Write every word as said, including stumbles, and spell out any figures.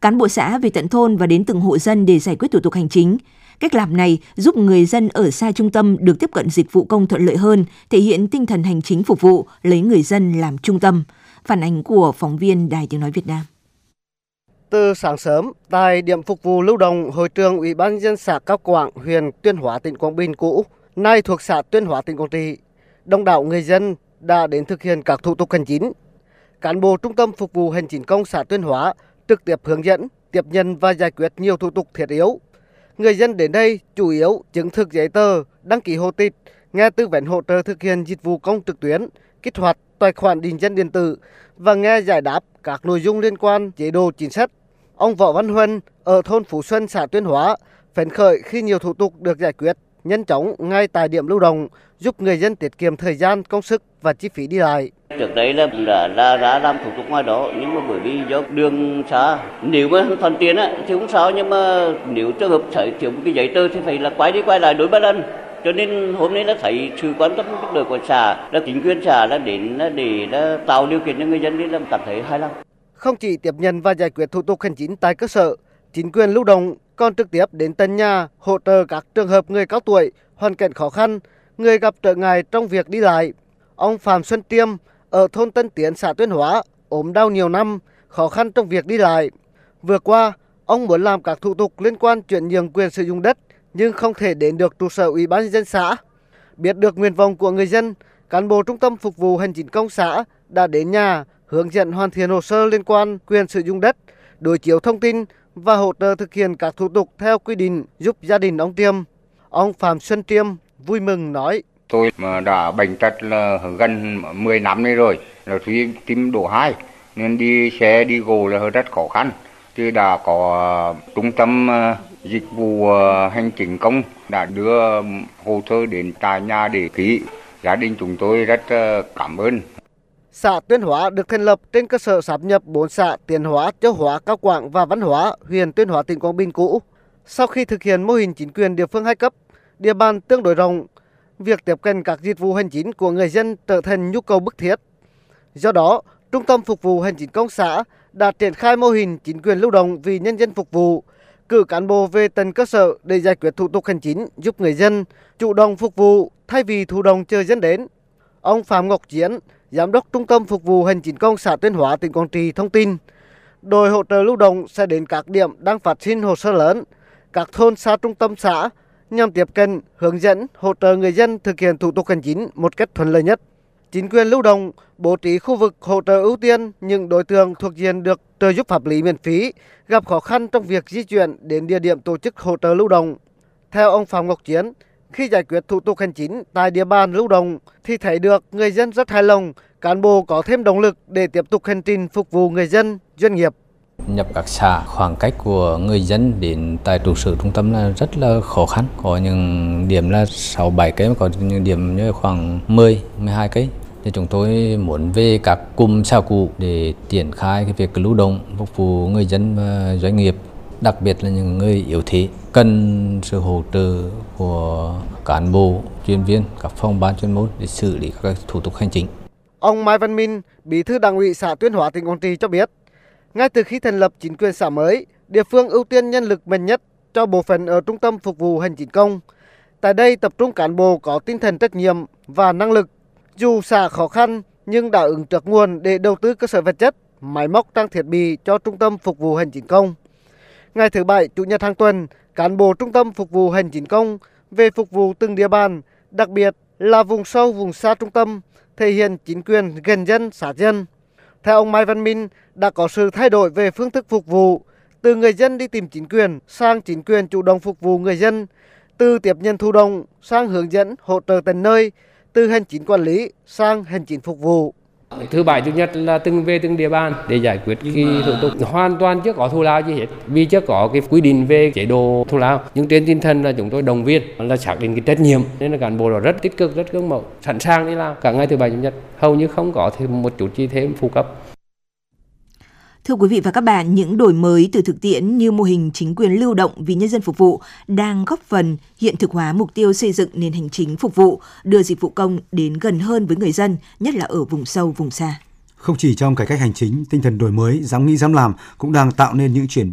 cán bộ xã về tận thôn và đến từng hộ dân để giải quyết thủ tục hành chính. Cách làm này giúp người dân ở xa trung tâm được tiếp cận dịch vụ công thuận lợi hơn, thể hiện tinh thần hành chính phục vụ, lấy người dân làm trung tâm. Phản ánh của phóng viên Đài Tiếng nói Việt Nam. Từ sáng sớm, tại điểm phục vụ lưu động hội trường Ủy ban nhân dân xã Cao Quảng, huyện Tuyên Hóa, tỉnh Quảng Bình cũ, nay thuộc xã Tuyên Hóa, tỉnh Quảng Trị, đông đảo người dân đã đến thực hiện các thủ tục hành chính. Cán bộ trung tâm phục vụ hành chính công xã Tuyên Hóa trực tiếp hướng dẫn, tiếp nhận và giải quyết nhiều thủ tục thiết yếu. Người dân đến đây chủ yếu chứng thực giấy tờ, đăng ký hộ tịch, nghe tư vấn hỗ trợ thực hiện dịch vụ công trực tuyến, kích hoạt tài khoản định danh điện tử và nghe giải đáp các nội dung liên quan chế độ chính sách. Ông Võ Văn Huân ở thôn Phú Xuân, xã Tuyên Hóa phấn khởi khi nhiều thủ tục được giải quyết nhanh chóng ngay tại điểm lưu động, giúp người dân tiết kiệm thời gian, công sức và chi phí đi lại. Trước đấy là đã, đã, đã làm thủ tục ngoài đó, nhưng mà bởi vì do đường xa, nếu mà thuận tiện á thì không sao, nhưng mà nếu trường hợp phải thiếu một cái giấy tờ thì phải là quay đi quay lại đối ba lần. Cho nên hôm nay đã thấy sự quan tâm giúp đỡ của xã, là chính quyền xã đã đến để đã tạo điều kiện cho người dân đi làm cảm thấy hài lòng. Không chỉ tiếp nhận và giải quyết thủ tục hành chính tại cơ sở, chính quyền lưu động còn trực tiếp đến tận nhà hỗ trợ các trường hợp người cao tuổi, hoàn cảnh khó khăn, người gặp trở ngại trong việc đi lại. Ông Phạm Xuân Tiêm ở thôn Tân Tiến, xã Tuyên Hóa ốm đau nhiều năm, khó khăn trong việc đi lại. Vừa qua, ông muốn làm các thủ tục liên quan chuyển nhượng quyền sử dụng đất nhưng không thể đến được trụ sở Ủy ban nhân dân xã. Biết được nguyện vọng của người dân, cán bộ trung tâm phục vụ hành chính công xã đã đến nhà hướng dẫn hoàn thiện hồ sơ liên quan quyền sử dụng đất, đối chiếu thông tin và hỗ trợ thực hiện các thủ tục theo quy định giúp gia đình ông Tiêm. Ông Phạm Xuân Tiêm vui mừng nói: Tôi mà đã bệnh tật là gần mười năm nay rồi, là suy tim độ hai nên đi xe đi gồ là rất khó khăn. Thì đã có trung tâm dịch vụ hành chính công đã đưa hồ sơ đến tại nhà để ký. Gia đình chúng tôi rất cảm ơn. Xã Tuyên Hóa được thành lập trên cơ sở sáp nhập bốn xã Tiến Hóa, Châu Hóa, Cao Quảng và Văn Hóa, huyện Tuyên Hóa, tỉnh Quảng Bình cũ. Sau khi thực hiện mô hình chính quyền địa phương hai cấp, địa bàn tương đối rộng, việc tiếp cận các dịch vụ hành chính của người dân trở thành nhu cầu bức thiết. Do đó, Trung tâm phục vụ hành chính công xã đã triển khai mô hình chính quyền lưu động vì nhân dân phục vụ, cử cán bộ về tận cơ sở để giải quyết thủ tục hành chính, giúp người dân chủ động phục vụ thay vì thụ động chờ dân đến. Ông Phạm Ngọc Chiến, Giám đốc Trung tâm phục vụ hành chính công xã Tuyên Hóa, tỉnh Quảng Trị thông tin, đội hỗ trợ lưu động sẽ đến các điểm đang phát sinh hồ sơ lớn, các thôn xa trung tâm xã nhằm tiếp cận, hướng dẫn, hỗ trợ người dân thực hiện thủ tục hành chính một cách thuận lợi nhất. Chính quyền lưu động bố trí khu vực hỗ trợ ưu tiên những đối tượng thuộc diện được trợ giúp pháp lý miễn phí, gặp khó khăn trong việc di chuyển đến địa điểm tổ chức hỗ trợ lưu động. Theo ông Phạm Ngọc Chiến, khi giải quyết thủ tục hành chính tại địa bàn lưu động thì thấy được người dân rất hài lòng, cán bộ có thêm động lực để tiếp tục hành trình phục vụ người dân, doanh nghiệp. Nhập các xã, khoảng cách của người dân đến tại trụ sở trung tâm là rất là khó khăn. Có những điểm là sáu bảy cây, có những điểm như khoảng mười, mười hai cây. Thì chúng tôi muốn về các cụm xã cũ để triển khai cái việc lưu động phục vụ người dân và doanh nghiệp, đặc biệt là những người yếu thế cần sự hỗ trợ của cán bộ, chuyên viên, các phòng ban chuyên môn để xử lý các thủ tục hành chính. Ông Mai Văn Minh, Bí thư Đảng ủy xã Tuyên Hóa, tỉnh Quảng Trị cho biết, ngay từ khi thành lập chính quyền xã mới, địa phương ưu tiên nhân lực mạnh nhất cho bộ phận ở trung tâm phục vụ hành chính công. Tại đây tập trung cán bộ có tinh thần trách nhiệm và năng lực. Dù xã khó khăn nhưng đã ứng trước nguồn để đầu tư cơ sở vật chất, máy móc trang thiết bị cho trung tâm phục vụ hành chính công. Ngày thứ Bảy, Chủ nhật hàng tuần, cán bộ trung tâm phục vụ hành chính công về phục vụ từng địa bàn, đặc biệt là vùng sâu, vùng xa trung tâm, thể hiện chính quyền gần dân, sát dân. Theo ông Mai Văn Minh, đã có sự thay đổi về phương thức phục vụ, từ người dân đi tìm chính quyền sang chính quyền chủ động phục vụ người dân, từ tiếp nhận thụ động sang hướng dẫn hỗ trợ tận nơi, từ hành chính quản lý sang hành chính phục vụ. Thứ Bảy, Chủ nhật là từng về từng địa bàn để giải quyết cái thủ tục, hoàn toàn chưa có thù lao gì hết, vì chưa có cái quy định về chế độ thù lao. Nhưng trên tinh thần là chúng tôi động viên, là xác định cái trách nhiệm, nên là cán bộ đó rất tích cực, rất gương mẫu, sẵn sàng đi làm cả ngày Thứ Bảy, Chủ nhật, hầu như không có thêm một chút chi thêm phụ cấp. Thưa quý vị và các bạn, những đổi mới từ thực tiễn như mô hình chính quyền lưu động vì nhân dân phục vụ đang góp phần hiện thực hóa mục tiêu xây dựng nền hành chính phục vụ, đưa dịch vụ công đến gần hơn với người dân, nhất là ở vùng sâu, vùng xa. Không chỉ trong cải cách hành chính, tinh thần đổi mới, dám nghĩ dám làm cũng đang tạo nên những chuyển